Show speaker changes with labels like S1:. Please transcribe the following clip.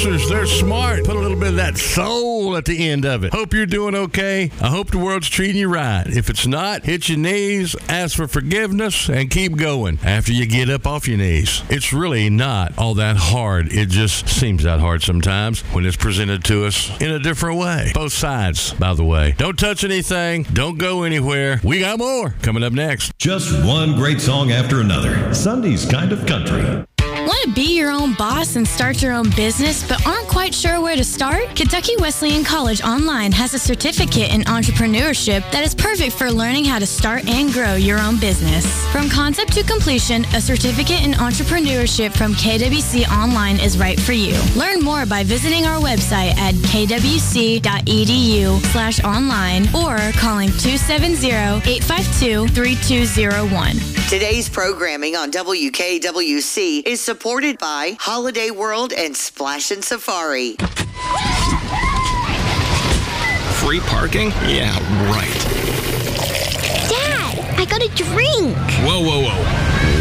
S1: answers. They're smart. Put a little bit of that soul at the end of it. Hope you're doing okay. I hope the world's treating you right. If it's not, hit your knees, ask for forgiveness, and keep going after you get up off your knees. It's really not all that hard. It just seems that hard sometimes when it's presented to us in a different way. Both sides, by the way. Don't touch anything. Don't go anywhere. We got more coming up next.
S2: Just one great song after another. Sunday's Kind of Country.
S3: Want to be your own boss and start your own business, but aren't quite sure where to start? Kentucky Wesleyan College Online has a certificate in entrepreneurship that is perfect for learning how to start and grow your own business. From concept to completion, a certificate in entrepreneurship from KWC Online is right for you. Learn more by visiting our website at kwc.edu/online or calling 270-852-3201.
S4: Today's programming on WKWC is supported by Holiday World and Splash and Safari.
S5: Free parking? Yeah, right.
S6: Dad, I got a drink.
S5: Whoa.